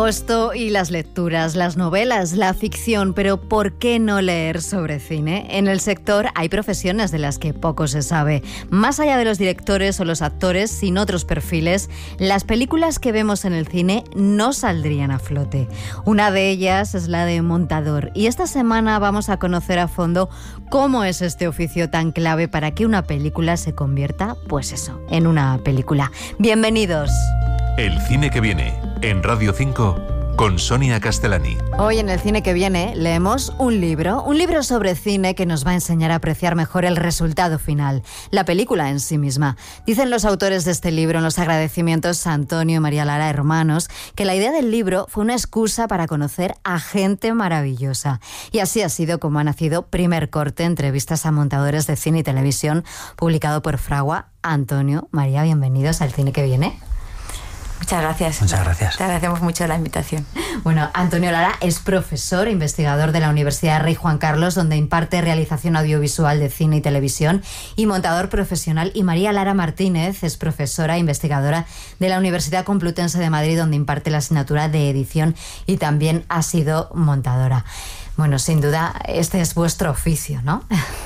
Agosto y las lecturas, las novelas, la ficción, pero ¿por qué no leer sobre cine? En el sector hay profesiones de las que poco se sabe. Más allá de los directores o los actores, sin otros perfiles, las películas que vemos en el cine no saldrían a flote. Una de ellas es la de montador, y esta semana vamos a conocer a fondo cómo es este oficio tan clave para que una película se convierta, pues eso, en una película. Bienvenidos. El cine que viene, en Radio 5, con Sonia Castellani. Hoy en El cine que viene leemos un libro sobre cine que nos va a enseñar a apreciar mejor el resultado final, la película en sí misma. Dicen los autores de este libro en los agradecimientos a Antonio y María Lara, hermanos, que la idea del libro fue una excusa para conocer a gente maravillosa. Y así ha sido como ha nacido Primer Corte, entrevistas a montadores de cine y televisión, publicado por Fragua. Antonio, María, bienvenidos al cine que viene. Muchas gracias. Muchas gracias. Te agradecemos mucho la invitación. Bueno, Antonio Lara es profesor e investigador de la Universidad Rey Juan Carlos, donde imparte realización audiovisual de cine y televisión, y montador profesional. Y María Lara Martínez es profesora e investigadora de la Universidad Complutense de Madrid, donde imparte la asignatura de edición y también ha sido montadora. Bueno, sin duda, este es vuestro oficio, ¿no?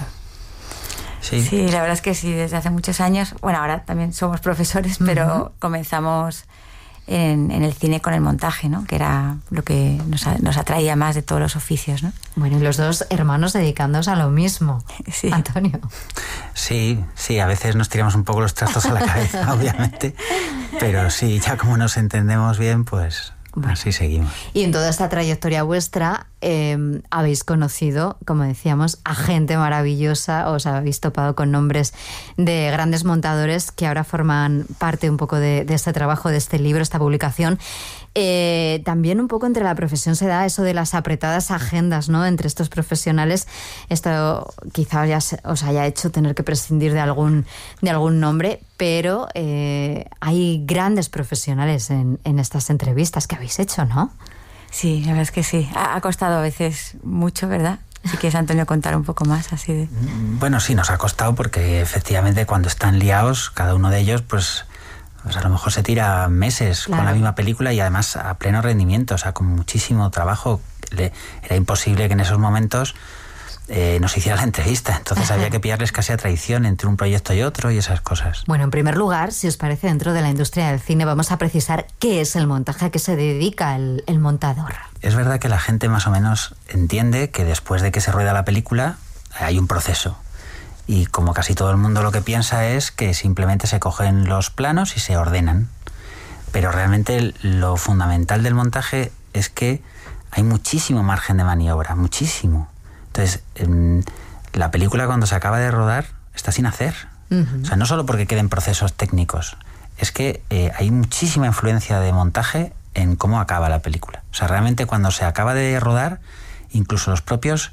Sí, la verdad es que sí, desde hace muchos años. Bueno, ahora también somos profesores, pero comenzamos en el cine con el montaje, ¿no? Que era lo que nos atraía más de todos los oficios, ¿no? Bueno, y los dos hermanos dedicándoos a lo mismo. Sí. Antonio. Sí, a veces nos tiramos un poco los trastos a la cabeza, obviamente, pero sí, ya como nos entendemos bien, pues... Bueno, así seguimos. Y en toda esta trayectoria vuestra habéis conocido, como decíamos, a gente maravillosa, os habéis topado con nombres de grandes montadores que ahora forman parte un poco de este trabajo, de este libro, esta publicación. También un poco entre la profesión se da eso de las apretadas agendas, ¿no? Entre estos profesionales. Esto quizá os haya hecho tener que prescindir de algún nombre, pero hay grandes profesionales en estas entrevistas que habéis hecho, ¿no? Sí, la verdad es que sí. Ha costado a veces mucho, ¿verdad? Si quieres, Antonio, contar un poco más así de... Bueno, sí, nos ha costado porque efectivamente cuando están liados, cada uno de ellos, pues a lo mejor se tira meses con la misma película y además a pleno rendimiento, o sea, con muchísimo trabajo. Era imposible que en esos momentos nos hiciera la entrevista, entonces había que pillarles casi a traición entre un proyecto y otro y esas cosas. Bueno, en primer lugar, si os parece, dentro de la industria del cine vamos a precisar qué es el montaje, a qué se dedica el montador. Es verdad que la gente más o menos entiende que después de que se rueda la película hay un proceso. Y como casi todo el mundo lo que piensa es que simplemente se cogen los planos y se ordenan. Pero realmente lo fundamental del montaje es que hay muchísimo margen de maniobra, muchísimo. Entonces, la película cuando se acaba de rodar está sin hacer. Uh-huh. O sea, no solo porque queden procesos técnicos, es que hay muchísima influencia de montaje en cómo acaba la película. O sea, realmente cuando se acaba de rodar, incluso los propios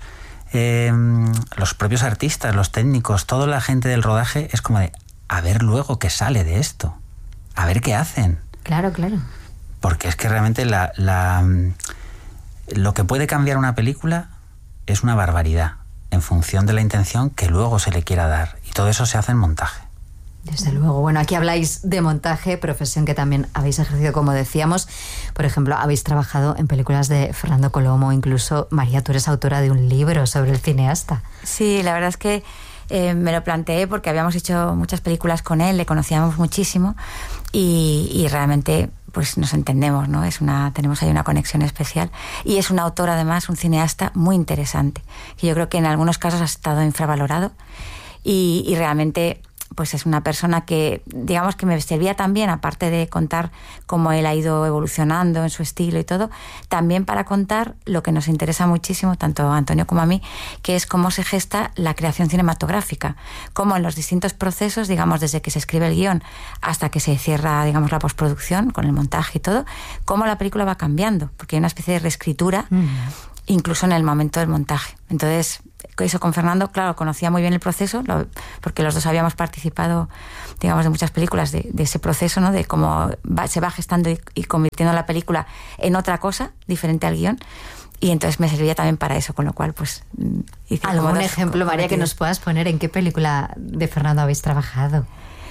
artistas, los técnicos, toda la gente del rodaje es como de a ver luego qué sale de esto, a ver qué hacen. Claro. Porque es que realmente lo que puede cambiar una película es una barbaridad en función de la intención que luego se le quiera dar, y todo eso se hace en montaje. Desde luego. Bueno, aquí habláis de montaje, profesión que también habéis ejercido, como decíamos. Por ejemplo, habéis trabajado en películas de Fernando Colomo, incluso, María, tú eres autora de un libro sobre el cineasta. Sí, la verdad es que me lo planteé porque habíamos hecho muchas películas con él, le conocíamos muchísimo y realmente pues nos entendemos, ¿no? Tenemos ahí una conexión especial. Y es un autor, además, un cineasta muy interesante, que yo creo que en algunos casos ha estado infravalorado y realmente... pues es una persona que, digamos, que me servía también, aparte de contar cómo él ha ido evolucionando en su estilo y todo, también para contar lo que nos interesa muchísimo, tanto a Antonio como a mí, que es cómo se gesta la creación cinematográfica, cómo en los distintos procesos, digamos, desde que se escribe el guión hasta que se cierra, digamos, la postproducción, con el montaje y todo, cómo la película va cambiando, porque hay una especie de reescritura, incluso en el momento del montaje. Entonces, eso con Fernando, claro, conocía muy bien el proceso, porque los dos habíamos participado, digamos, de muchas películas de ese proceso, ¿no? De cómo se va gestando y convirtiendo la película en otra cosa diferente al guión. Y entonces me servía también para eso, con lo cual, pues... hice ¿algún ejemplo, María, que nos puedas poner en qué película de Fernando habéis trabajado?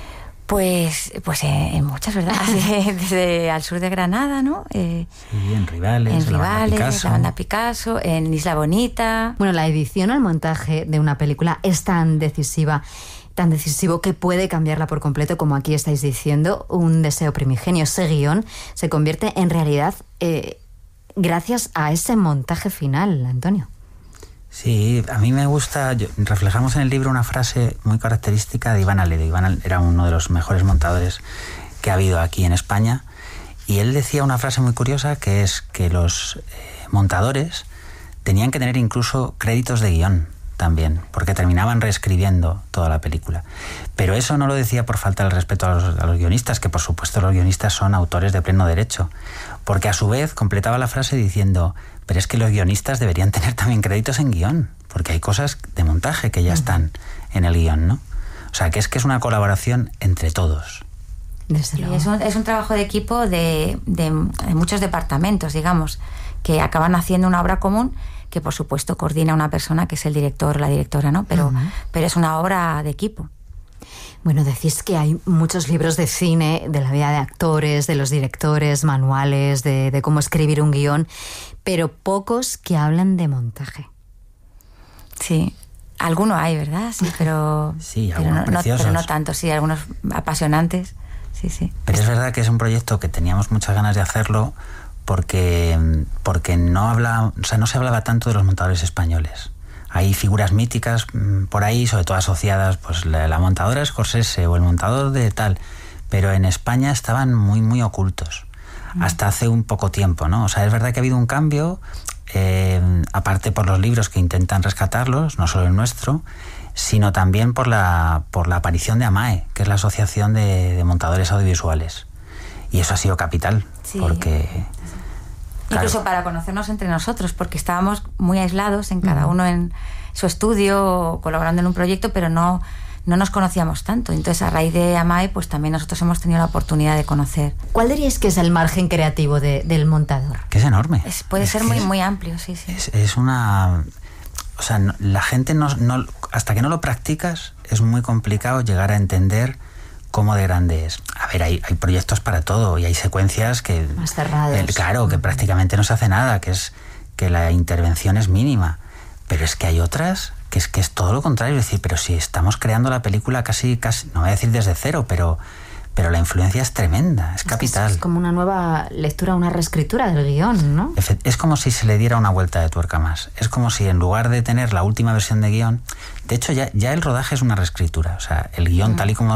Pues en muchas, ¿verdad? Desde al sur de Granada, ¿no? Sí, en Rivales, la Banda Picasso, en Isla Bonita. Bueno, la edición o el montaje de una película es tan decisivo que puede cambiarla por completo, como aquí estáis diciendo. Un deseo primigenio, ese guión, se convierte en realidad gracias a ese montaje final, Antonio. Sí, a mí me gusta, reflejamos en el libro una frase muy característica de Iván Aledo. Iván era uno de los mejores montadores que ha habido aquí en España, y él decía una frase muy curiosa, que es que los montadores tenían que tener incluso créditos de guión también, porque terminaban reescribiendo toda la película. Pero eso no lo decía por falta de respeto a los guionistas, que por supuesto los guionistas son autores de pleno derecho, porque a su vez completaba la frase diciendo: pero es que los guionistas deberían tener también créditos en guión, porque hay cosas de montaje que ya están en el guión, ¿no? O sea, que es una colaboración entre todos. Sí, es un trabajo de equipo de muchos departamentos, digamos, que acaban haciendo una obra común, que por supuesto coordina una persona que es el director o la directora, ¿no? Pero es una obra de equipo. Bueno, decís que hay muchos libros de cine, de la vida de actores, de los directores, manuales, de cómo escribir un guión, pero pocos que hablan de montaje. Sí, alguno hay, ¿verdad? Sí, pero, sí, algunos preciosos. Pero no tanto, sí, algunos apasionantes. Sí. Pero es verdad que es un proyecto que teníamos muchas ganas de hacerlo porque no se hablaba tanto de los montadores españoles. Hay figuras míticas por ahí, sobre todo asociadas, pues la montadora Scorsese o el montador de tal, pero en España estaban muy, muy ocultos, hasta hace un poco tiempo, ¿no? O sea, es verdad que ha habido un cambio, aparte por los libros que intentan rescatarlos, no solo el nuestro, sino también por la aparición de AMAE, que es la Asociación de Montadores Audiovisuales. Y eso ha sido capital, sí, porque... Incluso para conocernos entre nosotros, porque estábamos muy aislados, en cada uno en su estudio, colaborando en un proyecto, pero no nos conocíamos tanto. Entonces, a raíz de AMAE, pues también nosotros hemos tenido la oportunidad de conocer. ¿Cuál diríais que es el margen creativo del montador? Que es enorme. Puede ser muy, muy amplio, sí. Es una... O sea, la gente hasta que no lo practicas, es muy complicado llegar a entender cómo de grande es. A ver, hay proyectos para todo y hay secuencias que... Más cerradas. Claro, que prácticamente no se hace nada, que la intervención es mínima. Pero es que hay otras que es todo lo contrario. Es decir, pero si estamos creando la película casi no voy a decir desde cero, pero la influencia es tremenda, es capital. Es como una nueva lectura, una reescritura del guión, ¿no? Es como si se le diera una vuelta de tuerca más. Es como si en lugar de tener la última versión de guión... De hecho, ya el rodaje es una reescritura. O sea, el guión tal y como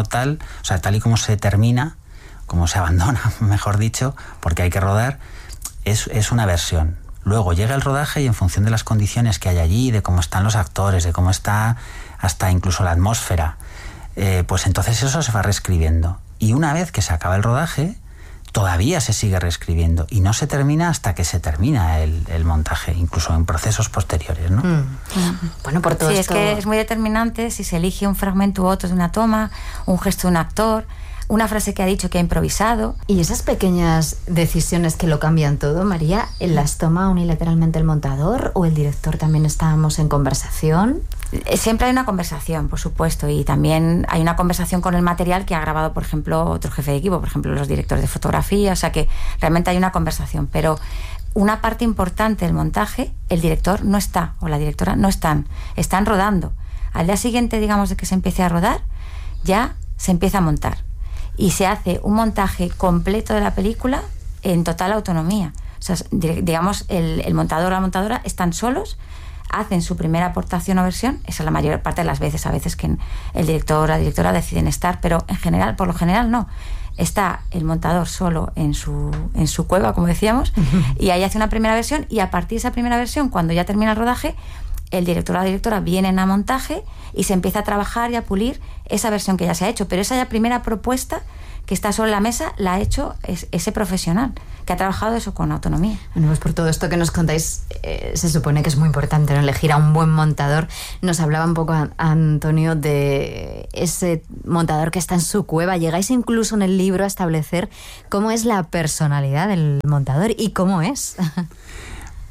se termina, como se abandona, mejor dicho, porque hay que rodar, es una versión. Luego llega el rodaje y en función de las condiciones que hay allí, de cómo están los actores, de cómo está hasta incluso la atmósfera, pues entonces eso se va reescribiendo. Y una vez que se acaba el rodaje, todavía se sigue reescribiendo y no se termina hasta que se termina el montaje, incluso en procesos posteriores, ¿no? Bueno, por todo sí, esto... es que es muy determinante si se elige un fragmento u otro de una toma, un gesto de un actor, una frase que ha dicho que ha improvisado. Y esas pequeñas decisiones que lo cambian todo, María, ¿las toma unilateralmente el montador o el director también estábamos en conversación? Siempre hay una conversación, por supuesto, y también hay una conversación con el material que ha grabado, por ejemplo, otro jefe de equipo, por ejemplo, los directores de fotografía, o sea que realmente hay una conversación, pero una parte importante del montaje, el director no está, o la directora no están rodando. Al día siguiente, digamos, de que se empiece a rodar, ya se empieza a montar. Y se hace un montaje completo de la película en total autonomía. O sea, digamos, el montador o la montadora están solos, hacen su primera aportación o versión, esa es la mayor parte de las veces, a veces que el director o la directora deciden estar, pero en general, por lo general no. Está el montador solo en su cueva, como decíamos, y ahí hace una primera versión, y a partir de esa primera versión, cuando ya termina el rodaje, el director o la directora vienen a montaje y se empieza a trabajar y a pulir esa versión que ya se ha hecho, pero esa ya primera propuesta que está sobre la mesa la ha hecho ese profesional que ha trabajado eso con autonomía. Bueno, pues por todo esto que nos contáis, se supone que es muy importante, ¿no?, elegir a un buen montador. Nos hablaba un poco Antonio de ese montador que está en su cueva. Llegáis incluso en el libro a establecer cómo es la personalidad del montador y cómo es.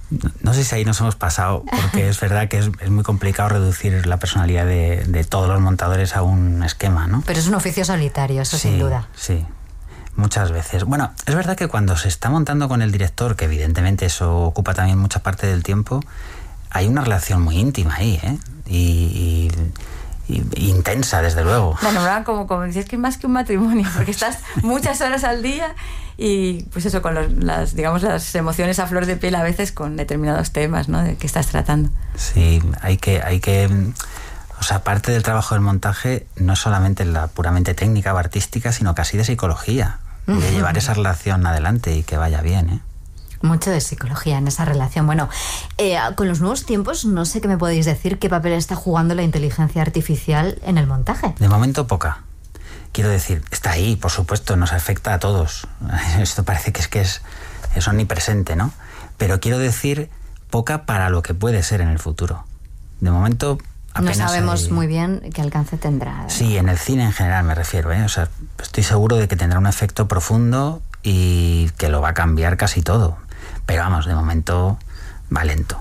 No sé si ahí nos hemos pasado, porque es verdad que es muy complicado reducir la personalidad de todos los montadores a un esquema, ¿no? Pero es un oficio solitario, eso sin duda. Sí, muchas veces. Bueno, es verdad que cuando se está montando con el director, que evidentemente eso ocupa también mucha parte del tiempo, hay una relación muy íntima ahí, ¿eh? Y intensa, desde luego. Bueno, como decías, que es más que un matrimonio, porque estás muchas horas al día y pues eso, con las emociones a flor de piel a veces con determinados temas, ¿no?, de que estás tratando. Sí, hay que o sea, parte del trabajo del montaje no es solamente la puramente técnica o artística, sino casi de psicología, de llevar esa relación adelante y que vaya bien, ¿eh? Mucho de psicología en esa relación. Bueno, con los nuevos tiempos, no sé qué me podéis decir, qué papel está jugando la inteligencia artificial en el montaje. De momento, poca. Quiero decir, está ahí, por supuesto, nos afecta a todos. Esto parece que es omnipresente, ¿no? Pero quiero decir, poca para lo que puede ser en el futuro. De momento, apenas no sabemos muy bien qué alcance tendrá. Sí, en el cine en general me refiero, ¿eh? O sea, estoy seguro de que tendrá un efecto profundo y que lo va a cambiar casi todo. Pero vamos, de momento va lento.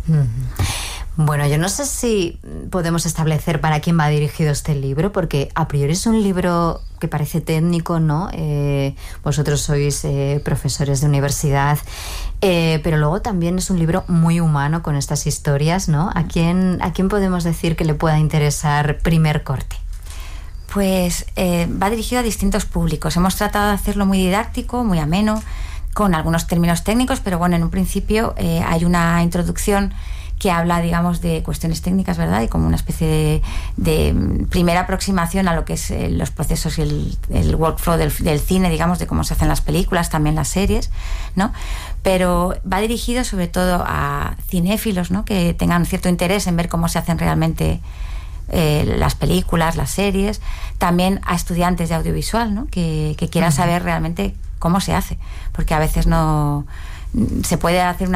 Bueno, yo no sé si podemos establecer para quién va dirigido este libro, porque a priori es un libro que parece técnico, ¿no? Vosotros sois profesores de universidad, pero luego también es un libro muy humano con estas historias, ¿no? ¿A quién podemos decir que le pueda interesar Primer Corte? Pues va dirigido a distintos públicos. Hemos tratado de hacerlo muy didáctico, muy ameno, con algunos términos técnicos, pero bueno, en un principio hay una introducción que habla, digamos, de cuestiones técnicas, ¿verdad? Y como una especie de primera aproximación a lo que es los procesos y el workflow del cine, digamos, de cómo se hacen las películas, también las series, ¿no? Pero va dirigido sobre todo a cinéfilos, ¿no?, que tengan cierto interés en ver cómo se hacen realmente las películas, las series, también a estudiantes de audiovisual, ¿no?, que quieran saber realmente cómo se hace, porque a veces no se puede hacer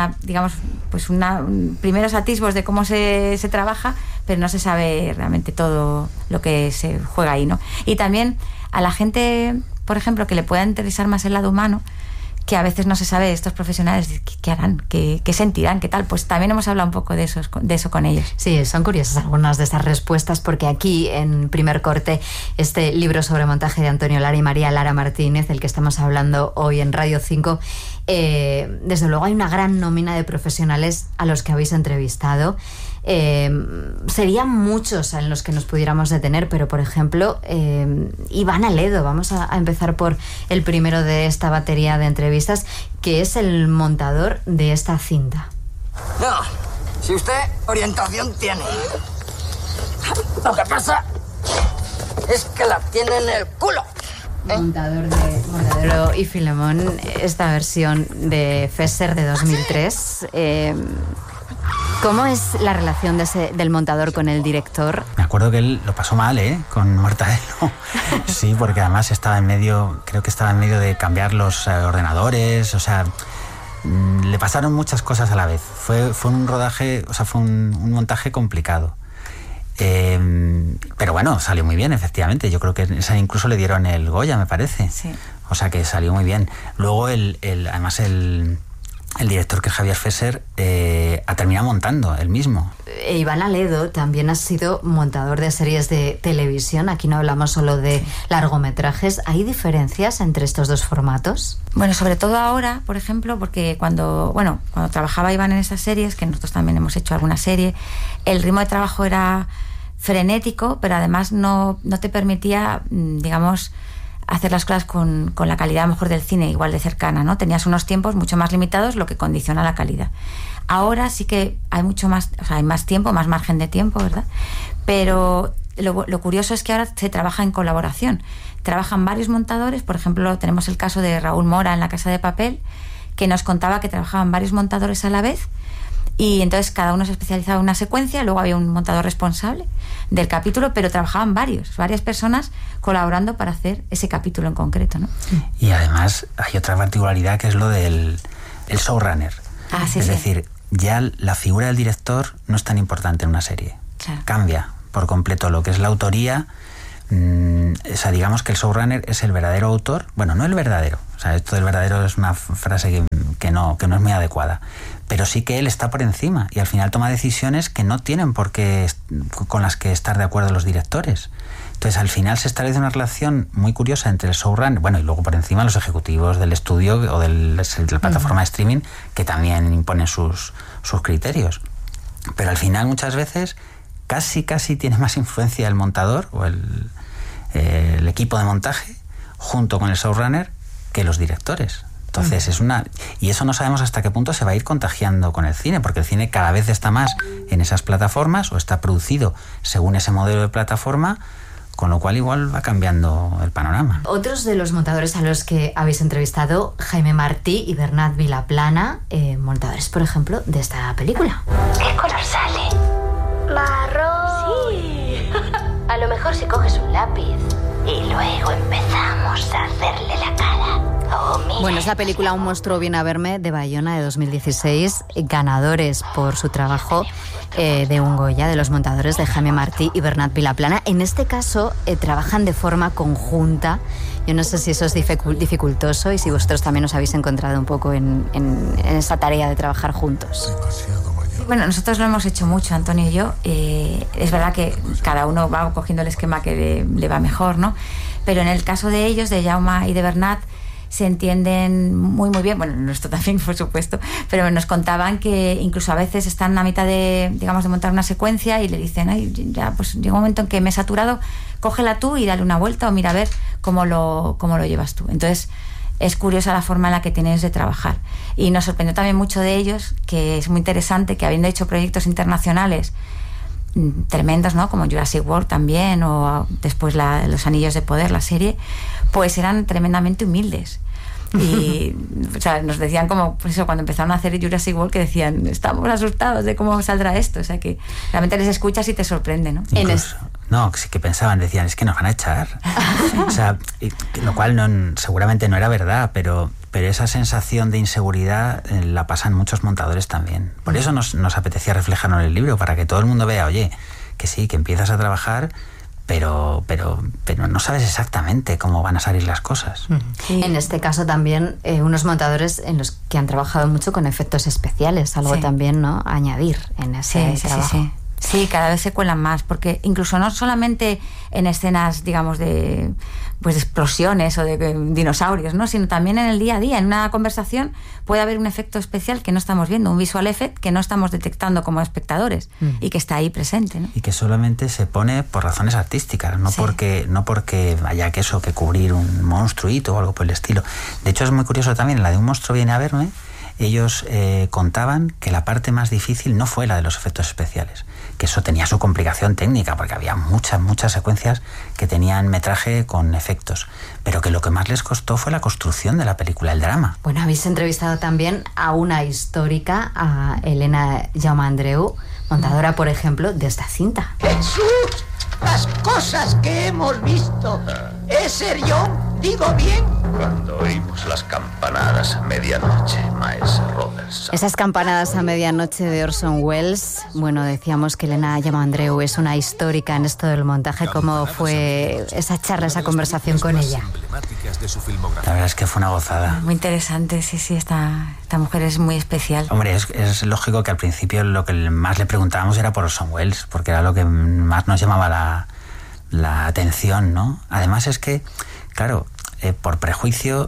primeros atisbos de cómo se trabaja, pero no se sabe realmente todo lo que se juega ahí, ¿no? Y también a la gente, por ejemplo, que le pueda interesar más el lado humano, que a veces no se sabe, estos profesionales, qué harán, qué sentirán, qué tal, pues también hemos hablado un poco de eso con ellos. Sí, son curiosas algunas de estas respuestas, porque aquí en Primer Corte, este libro sobre montaje de Antonio Lara y María Lara Martínez, del que estamos hablando hoy en Radio 5, desde luego hay una gran nómina de profesionales a los que habéis entrevistado. Serían muchos en los que nos pudiéramos detener, pero por ejemplo, Iván Aledo, vamos a empezar por el primero de esta batería de entrevistas, que es el montador de esta cinta. No, si usted orientación tiene. Lo que pasa es que la tiene en el culo. Montador de Mortadelo y Filemón, esta versión de Fesser de 2003. ¿Cómo es la relación del montador con el director? Me acuerdo que él lo pasó mal, con Mortadelo. Sí, porque además creo que estaba en medio de cambiar los ordenadores, o sea, le pasaron muchas cosas a la vez. Fue un rodaje, o sea, fue un montaje complicado. Pero bueno, salió muy bien, efectivamente. Yo creo que incluso le dieron el Goya, me parece. Sí. O sea que salió muy bien. Luego además el director, que es Javier Fesser, ha terminado montando él mismo. Iván Aledo también ha sido montador de series de televisión. Aquí no hablamos solo de largometrajes. ¿Hay diferencias entre estos dos formatos? Bueno, sobre todo ahora, por ejemplo, porque cuando trabajaba Iván en esas series, que nosotros también hemos hecho alguna serie, el ritmo de trabajo era frenético, pero además no te permitía, digamos, hacer las cosas con la calidad a lo mejor del cine igual de cercana, ¿no? Tenías unos tiempos mucho más limitados, lo que condiciona la calidad. Ahora sí que hay mucho más, o sea, hay más tiempo, más margen de tiempo, ¿verdad? Pero lo curioso es que ahora se trabaja en colaboración. Trabajan varios montadores, por ejemplo, tenemos el caso de Raúl Mora en La Casa de Papel, que nos contaba que trabajaban varios montadores a la vez, y entonces cada uno se especializaba en una secuencia, luego había un montador responsable del capítulo, pero trabajaban varias personas colaborando para hacer ese capítulo en concreto, ¿no? Y además hay otra particularidad, que es lo del showrunner. Es decir, ya la figura del director no es tan importante en una serie. Claro. Cambia por completo lo que es la autoría. O sea, digamos que el showrunner es el verdadero autor. Bueno, no el verdadero. O sea, esto del verdadero es una frase que no es muy adecuada. Pero sí que él está por encima y al final toma decisiones que no tienen por qué con las que estar de acuerdo los directores. Entonces, al final se establece una relación muy curiosa entre el showrunner, bueno, y luego por encima los ejecutivos del estudio o de la plataforma de streaming, que también imponen sus criterios. Pero al final, muchas veces, casi tiene más influencia el montador o el equipo de montaje junto con el showrunner que los directores. Entonces y eso no sabemos hasta qué punto se va a ir contagiando con el cine, porque el cine cada vez está más en esas plataformas o está producido según ese modelo de plataforma, con lo cual igual va cambiando el panorama. Otros de los montadores a los que habéis entrevistado, Jaime Martí y Bernat Vilaplana, montadores, por ejemplo, de esta película. ¿Qué color sale? Marrón. Sí. A lo mejor si coges un lápiz y luego empezamos a hacerle la cara. Oh, mira. Bueno, es la película Un monstruo viene a verme, de Bayona, de 2016, ganadores por su trabajo de un Goya, de los montadores de Jaime Martí y Bernat Vilaplana. En este caso, trabajan de forma conjunta. Yo no sé si eso es dificultoso y si vosotros también os habéis encontrado un poco en esa tarea de trabajar juntos. Bueno, nosotros lo hemos hecho mucho, Antonio y yo. Es verdad que cada uno va cogiendo el esquema que le va mejor, ¿no? Pero en el caso de ellos, de Jaume y de Bernat, se entienden muy bien, bueno, nuestro también, por supuesto, pero nos contaban que incluso a veces están a mitad de montar una secuencia y le dicen, ay, ya, pues llega un momento en que me he saturado, cógela tú y dale una vuelta o mira a ver cómo lo llevas tú. Entonces, es curiosa la forma en la que tienes de trabajar. Y nos sorprendió también mucho de ellos, que es muy interesante, que habiendo hecho proyectos internacionales tremendos, ¿no? Como Jurassic World también, o después Los Anillos de Poder, la serie, pues eran tremendamente humildes. Y o sea, nos decían como, pues eso, cuando empezaron a hacer Jurassic World, que decían, estamos asustados de cómo saldrá esto. O sea, que realmente les escuchas y te sorprende, ¿no? Incluso, no, sí que pensaban, decían, es que nos van a echar. O sea, lo cual seguramente no era verdad, pero esa sensación de inseguridad la pasan muchos montadores también. Por eso nos apetecía reflejarlo en el libro, para que todo el mundo vea, oye, que sí, que empiezas a trabajar, pero no sabes exactamente cómo van a salir las cosas. Sí. En este caso también unos montadores en los que han trabajado mucho con efectos especiales, algo también, ¿no?, añadir en ese trabajo. Sí, cada vez se cuelan más, porque incluso no solamente en escenas, digamos, de explosiones o de dinosaurios, ¿no?, sino también en el día a día. En una conversación puede haber un efecto especial que no estamos viendo, un visual effect que no estamos detectando como espectadores y que está ahí presente, ¿no? Y que solamente se pone por razones artísticas, no porque haya que cubrir un monstruito o algo por el estilo. De hecho, es muy curioso también, en la de Un monstruo viene a verme, ellos contaban que la parte más difícil no fue la de los efectos especiales, que eso tenía su complicación técnica, porque había muchas secuencias que tenían metraje con efectos, pero que lo que más les costó fue la construcción de la película, el drama. Bueno, habéis entrevistado también a una histórica, a Elena Jaume Andreu, montadora, por ejemplo, de esta cinta. ¡Jesús! Las cosas que hemos visto. ¿Es serio? ¿Digo bien? Cuando oímos las campanadas a medianoche, Maese Roberts. Esas campanadas a medianoche de Orson Welles. Bueno, decíamos que Elena Jaume Andreu es una histórica en esto del montaje. ¿Cómo fue esa charla, esa conversación con ella? La verdad es que fue una gozada. Muy interesante, sí, esta mujer es muy especial. Hombre, es lógico que al principio lo que más le preguntábamos era por Orson Welles, porque era lo que más nos llamaba la atención, ¿no? Además es que, claro, por prejuicio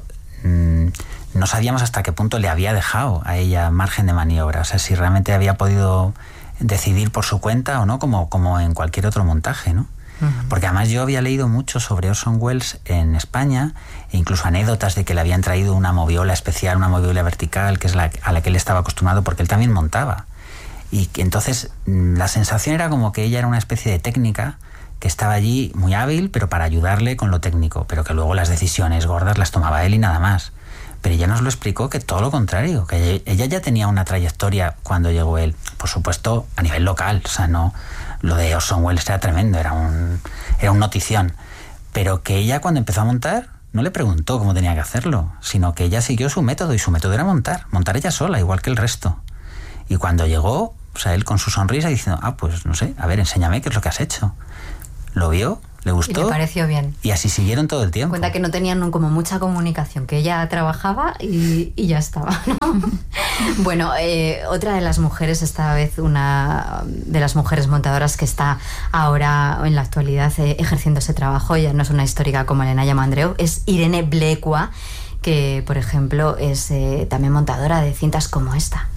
no sabíamos hasta qué punto le había dejado a ella margen de maniobra, o sea, si realmente había podido decidir por su cuenta o no, como en cualquier otro montaje, ¿no? Porque además yo había leído mucho sobre Orson Welles en España, e incluso anécdotas de que le habían traído una moviola especial, una moviola vertical, que es a la que él estaba acostumbrado, porque él también montaba. Y que entonces la sensación era como que ella era una especie de técnica que estaba allí muy hábil, pero para ayudarle con lo técnico, pero que luego las decisiones gordas las tomaba él y nada más. Pero ella nos lo explicó que todo lo contrario, que ella ya tenía una trayectoria cuando llegó él, por supuesto a nivel local, o sea, no, lo de Orson Welles era tremendo, era un notición, pero que ella cuando empezó a montar no le preguntó cómo tenía que hacerlo, sino que ella siguió su método, y su método era montar ella sola, igual que el resto. Y cuando llegó, o sea, él con su sonrisa diciendo, pues no sé, a ver, enséñame qué es lo que has hecho. Lo vio, le gustó. Y le pareció bien. Y así siguieron todo el tiempo. Cuenta que no tenían como mucha comunicación, que ella trabajaba y ya estaba, ¿no? Bueno, otra de las mujeres, esta vez una de las mujeres montadoras que está ahora en la actualidad ejerciendo ese trabajo, ya no es una histórica como Elena Llama-Andreu, es Irene Blecua, que por ejemplo es también montadora de cintas como esta.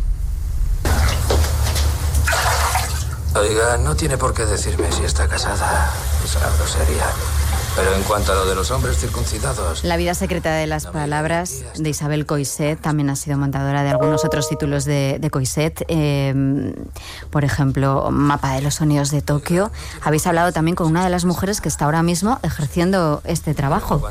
Oiga, no tiene por qué decirme si está casada. Es una grosería. Pero en cuanto a lo de los hombres circuncidados... La vida secreta de las palabras, de Isabel Coixet, también ha sido montadora de algunos otros títulos de Coixet. Por ejemplo, Mapa de los sonidos de Tokio. Habéis hablado también con una de las mujeres que está ahora mismo ejerciendo este trabajo.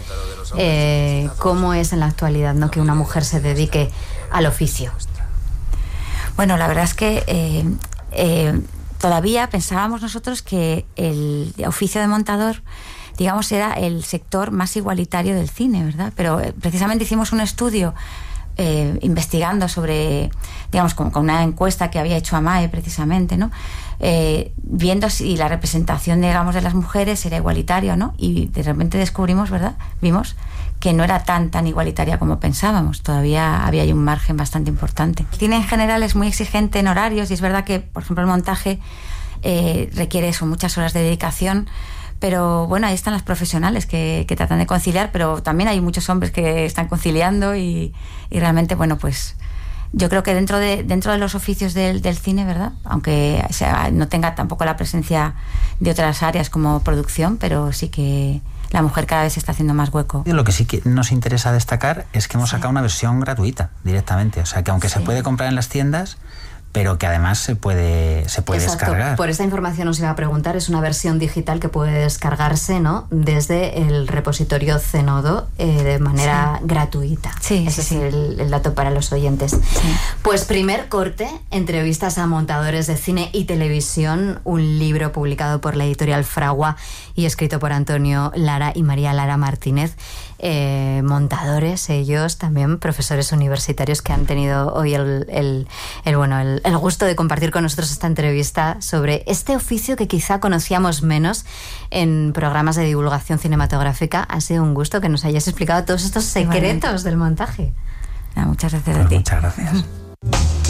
¿Cómo es en la actualidad, ¿no?, que una mujer se dedique al oficio? Bueno, la verdad es que todavía pensábamos nosotros que el oficio de montador, digamos, era el sector más igualitario del cine, ¿verdad? Pero precisamente hicimos un estudio investigando sobre, digamos, con una encuesta que había hecho AMAE precisamente, ¿no? Viendo si la representación, digamos, de las mujeres era igualitaria o no, y de repente descubrimos, ¿verdad? Vimos que no era tan igualitaria como pensábamos. Todavía había ahí un margen bastante importante. El cine en general es muy exigente en horarios, y es verdad que, por ejemplo, el montaje requiere eso, muchas horas de dedicación. Pero bueno, ahí están las profesionales que tratan de conciliar, pero también hay muchos hombres que están conciliando y realmente, bueno, pues yo creo que dentro de los oficios del cine, ¿verdad? Aunque no tenga tampoco la presencia de otras áreas como producción, pero sí que la mujer cada vez se está haciendo más hueco. Lo que sí que nos interesa destacar es que hemos sacado una versión gratuita directamente, o sea que aunque se puede comprar en las tiendas, pero que además se puede descargar. Por esa información os iba a preguntar, es una versión digital que puede descargarse, ¿no?, desde el repositorio Zenodo de manera gratuita. Sí, ese es el dato para los oyentes. Sí. Pues primer corte, entrevistas a montadores de cine y televisión, un libro publicado por la editorial Fragua y escrito por Antonio Lara y María Lara Martínez. Montadores, ellos también profesores universitarios que han tenido hoy el gusto de compartir con nosotros esta entrevista sobre este oficio que quizá conocíamos menos en programas de divulgación cinematográfica. Ha sido un gusto que nos hayas explicado todos estos secretos del montaje. Muchas gracias a ti. Muchas gracias.